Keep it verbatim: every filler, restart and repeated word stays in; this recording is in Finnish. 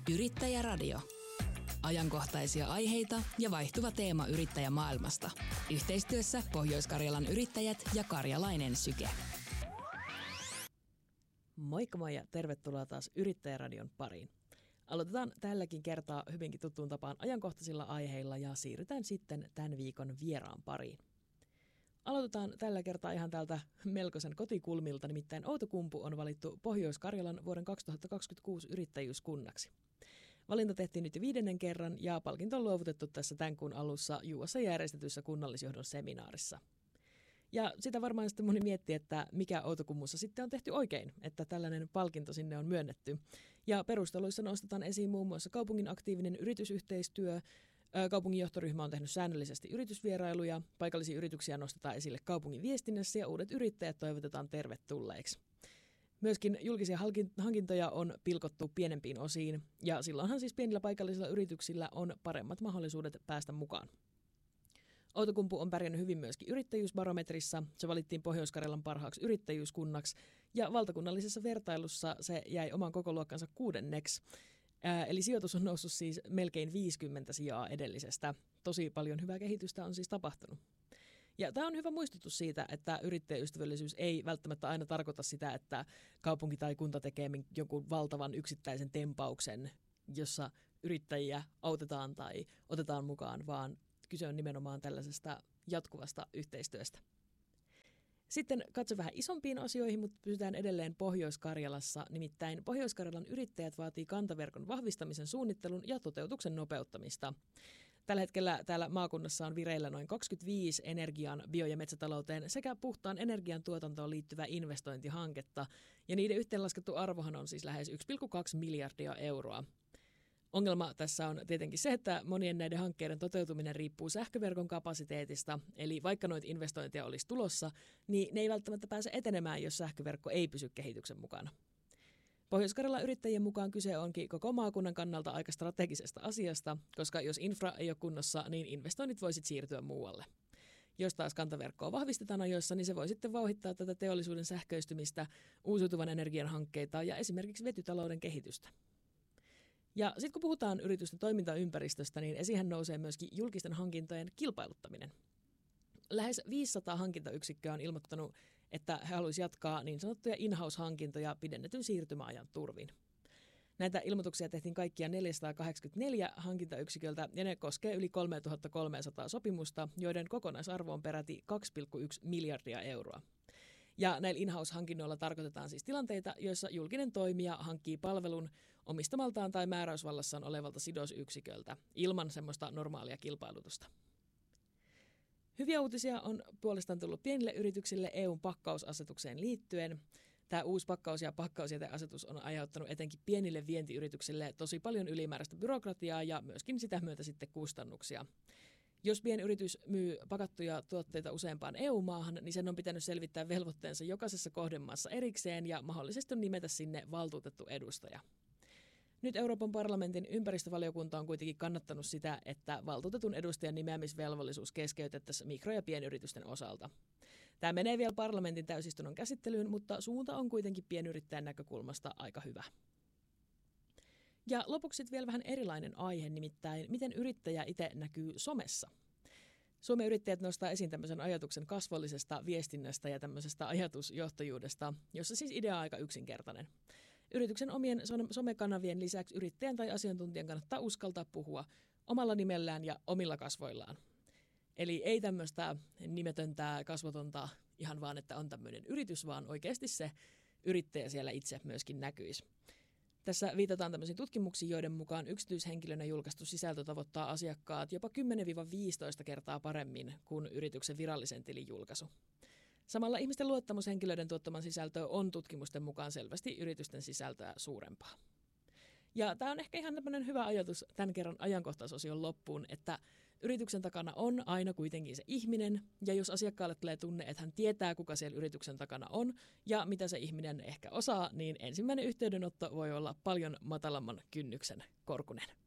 Yrittäjäradio. Ajankohtaisia aiheita ja vaihtuva teema yrittäjämaailmasta. Yhteistyössä Pohjois-Karjalan yrittäjät ja Karjalainen Syke. Moikka moi ja tervetuloa taas Yrittäjäradion pariin. Aloitetaan tälläkin kertaa hyvinkin tuttuun tapaan ajankohtaisilla aiheilla ja siirrytään sitten tämän viikon vieraan pariin. Aloitetaan tällä kertaa ihan täältä melkoisen kotikulmilta, nimittäin Outokumpu on valittu Pohjois-Karjalan vuoden kaksituhattakaksikymmentäkuusi yrittäjyyskunnaksi. Valinta tehtiin nyt jo viidennen kerran ja palkinto on luovutettu tässä tämän kuun alussa Juuassa järjestetyssä kunnallisjohdon seminaarissa. Ja sitä varmaan sitten moni miettii, että mikä Outokummussa sitten on tehty oikein, että tällainen palkinto sinne on myönnetty. Ja perusteluissa nostetaan esiin muun muassa kaupungin aktiivinen yritysyhteistyö, kaupungin johtoryhmä on tehnyt säännöllisesti yritysvierailuja, paikallisia yrityksiä nostetaan esille kaupungin viestinnässä ja uudet yrittäjät toivotetaan tervetulleiksi. Myöskin julkisia hankintoja on pilkottu pienempiin osiin ja silloinhan siis pienillä paikallisilla yrityksillä on paremmat mahdollisuudet päästä mukaan. Outokumpu on pärjännyt hyvin myöskin yrittäjyysbarometrissa. Se valittiin Pohjois-Karjalan parhaaksi yrittäjyyskunnaksi ja valtakunnallisessa vertailussa se jäi oman kokoluokkansa kuudenneksi. Ää, eli sijoitus on noussut siis melkein viisikymmentä sijaa edellisestä. Tosi paljon hyvää kehitystä on siis tapahtunut. Ja tämä on hyvä muistutus siitä, että yrittäjäystävällisyys ei välttämättä aina tarkoita sitä, että kaupunki tai kunta tekee jonkun valtavan yksittäisen tempauksen, jossa yrittäjiä autetaan tai otetaan mukaan, vaan kyse on nimenomaan tällaisesta jatkuvasta yhteistyöstä. Sitten katso vähän isompiin asioihin, mutta pysytään edelleen Pohjois-Karjalassa. Nimittäin Pohjois-Karjalan yrittäjät vaatii kantaverkon vahvistamisen suunnittelun ja toteutuksen nopeuttamista. Tällä hetkellä täällä maakunnassa on vireillä noin kaksikymmentäviisi energiaan, bio- ja metsätalouteen sekä puhtaan energian tuotantoon liittyvää investointihanketta. Ja niiden yhteenlaskettu arvohan on siis lähes yksi pilkku kaksi miljardia euroa. Ongelma tässä on tietenkin se, että monien näiden hankkeiden toteutuminen riippuu sähköverkon kapasiteetista, eli vaikka noita investointeja olisi tulossa, niin ne ei välttämättä pääse etenemään, jos sähköverkko ei pysy kehityksen mukana. Pohjois-Karjalan yrittäjien mukaan kyse onkin koko maakunnan kannalta aika strategisesta asiasta, koska jos infra ei ole kunnossa, niin investoinnit voisit siirtyä muualle. Jos taas kantaverkkoa vahvistetaan ajoissa, niin se voi sitten vauhdittaa tätä teollisuuden sähköistymistä, uusiutuvan energian hankkeita ja esimerkiksi vetytalouden kehitystä. Ja sitten kun puhutaan yritysten toimintaympäristöstä, niin esiin nousee myöskin julkisten hankintojen kilpailuttaminen. Lähes viisisataa hankintayksikköä on ilmoittanut, että he haluaisivat jatkaa niin sanottuja in-house-hankintoja pidennetyn siirtymäajan turvin. Näitä ilmoituksia tehtiin kaikkiaan neljäsataakahdeksankymmentäneljä hankintayksiköltä ja ne koskee yli kolmetuhattakolmesataa sopimusta, joiden kokonaisarvo on peräti kaksi pilkku yksi miljardia euroa. Ja näillä in-house-hankinnoilla tarkoitetaan siis tilanteita, joissa julkinen toimija hankkii palvelun omistamaltaan tai määräysvallassaan olevalta sidosyksiköltä ilman semmoista normaalia kilpailutusta. Hyviä uutisia on puolestaan tullut pienille yrityksille E U:n pakkausasetukseen liittyen. Tämä uusi pakkaus- ja pakkausjäteasetus on aiheuttanut etenkin pienille vientiyrityksille tosi paljon ylimääräistä byrokratiaa ja myöskin sitä myötä sitten kustannuksia. Jos pienyritys myy pakattuja tuotteita useampaan E U-maahan, niin sen on pitänyt selvittää velvoitteensa jokaisessa kohdemaassa erikseen ja mahdollisesti nimetä sinne valtuutettu edustaja. Nyt Euroopan parlamentin ympäristövaliokunta on kuitenkin kannattanut sitä, että valtuutetun edustajan nimeämisvelvollisuus keskeytettäisiin mikro- ja pienyritysten osalta. Tämä menee vielä parlamentin täysistunnon käsittelyyn, mutta suunta on kuitenkin pienyrittäjän näkökulmasta aika hyvä. Ja lopuksi sitten vielä vähän erilainen aihe, nimittäin miten yrittäjä itse näkyy somessa. Suomen yrittäjät nostaa esiin tämmöisen ajatuksen kasvollisesta viestinnästä ja tämmöisestä ajatusjohtajuudesta, jossa siis idea on aika yksinkertainen. Yrityksen omien somekanavien lisäksi yrittäjän tai asiantuntijan kannattaa uskaltaa puhua omalla nimellään ja omilla kasvoillaan. Eli ei tämmöistä nimetöntä, kasvotonta ihan vaan, että on tämmöinen yritys, vaan oikeasti se yrittäjä siellä itse myöskin näkyisi. Tässä viitataan tämmöisiin tutkimuksiin, joiden mukaan yksityishenkilönä julkaistu sisältö tavoittaa asiakkaat jopa kymmenen viisitoista kertaa paremmin kuin yrityksen virallisen tilin julkaisu. Samalla ihmisten luottamushenkilöiden tuottaman sisältö on tutkimusten mukaan selvästi yritysten sisältöä suurempaa. Ja tämä on ehkä ihan tämmöinen hyvä ajatus tämän kerran ajankohtaisosion loppuun, että yrityksen takana on aina kuitenkin se ihminen, ja jos asiakkaalle tulee tunne, että hän tietää, kuka siellä yrityksen takana on, ja mitä se ihminen ehkä osaa, niin ensimmäinen yhteydenotto voi olla paljon matalamman kynnyksen korkunen.